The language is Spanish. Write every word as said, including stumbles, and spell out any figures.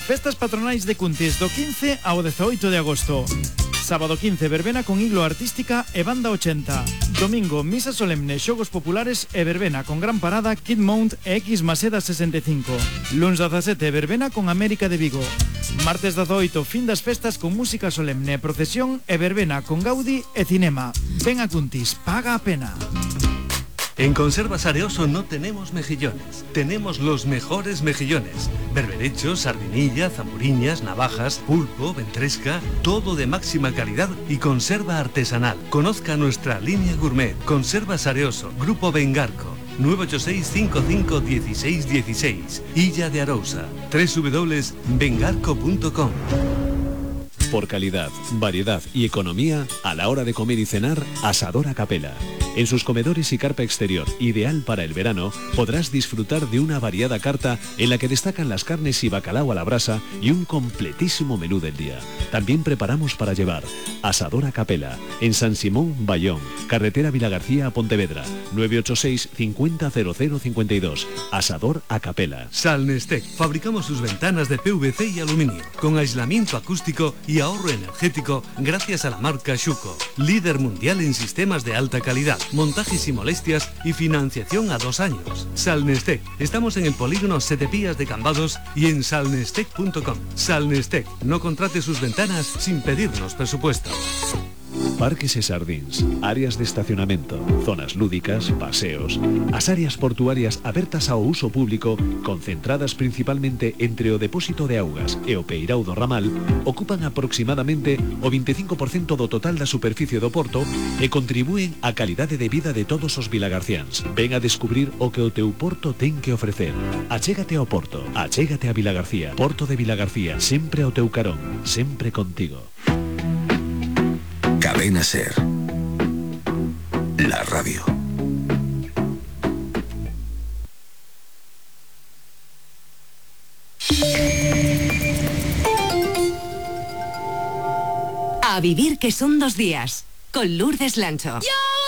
Festas patronais de Cuntis do quince ao dezaoito de agosto. Sábado quince, verbena con iglo artística e banda ochenta. Domingo, misa solemne, xogos populares e verbena con gran parada, Kid Mount e X Maseda sesenta e cinco. Luns dezasete, verbena con América de Vigo. Martes dezaoito, fin das festas con música solemne, procesión e verbena con Gaudi e cinema. Ven a Cuntis, paga a pena. En Conservas Areoso no tenemos mejillones, tenemos los mejores mejillones. Berberechos, sardinilla, zamburiñas, navajas, pulpo, ventresca, todo de máxima calidad y conserva artesanal. Conozca nuestra línea gourmet. Conservas Areoso, Grupo Bengarco. nueve ocho seis, cinco cinco, uno seis uno seis. Illa de Arousa. doble u doble u doble u punto bengarco punto com. Por calidad, variedad y economía, a la hora de comer y cenar, Asador a Capela. En sus comedores y carpa exterior, ideal para el verano, podrás disfrutar de una variada carta en la que destacan las carnes y bacalao a la brasa y un completísimo menú del día. También preparamos para llevar. Asador a Capela, en San Simón, Bayón, carretera Vilagarcía a Pontevedra, nueve ocho seis, cincuenta, cero cero cincuenta y dos. Asador a Capela. Salnestec, fabricamos sus ventanas de P V C y aluminio, con aislamiento acústico y ahorro energético gracias a la marca Schuco, líder mundial en sistemas de alta calidad, montajes y molestias y financiación a dos años. Salnestec, estamos en el polígono Sete Pías de Cambados y en salnestec punto com. Salnestec, no contrate sus ventanas sin pedirnos presupuesto. Parques e Sardins, áreas de estacionamento, zonas lúdicas, paseos. As áreas portuarias abertas ao uso público, concentradas principalmente entre o depósito de augas e o peirao do ramal, ocupan aproximadamente o veinticinco por ciento do total da superficie do porto e contribúen á calidade de vida de todos os vilagarciáns. Ven a descubrir o que o teu porto ten que ofrecer. Achégate ao porto, achégate a Vilagarcía. Porto de Vilagarcía, sempre ao teu carón, sempre contigo. Cadena Ser, la radio. A vivir que son dos días, con Lourdes Lancho.